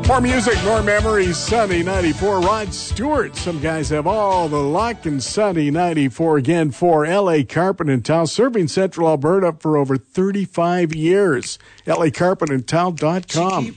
More music, more memories. Sunny 94. Rod Stewart. Some guys have all the luck. And Sunny 94 again for L.A. Carpet and Tile, serving Central Alberta for over 35 years. LACarpetandTile.com.